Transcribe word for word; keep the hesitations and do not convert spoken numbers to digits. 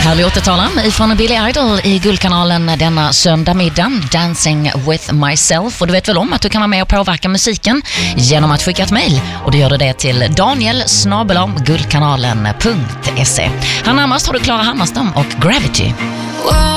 Härlig återtalare ifrån Billy Idol i Guldkanalen denna söndag middag, Dancing with myself. Och du vet väl om att du kan vara med och påverka musiken genom att skicka ett mejl. Och du gör det till daniel snabel-a guldkanalen punkt se. Här närmast har du Klara Hammarstam och Gravity.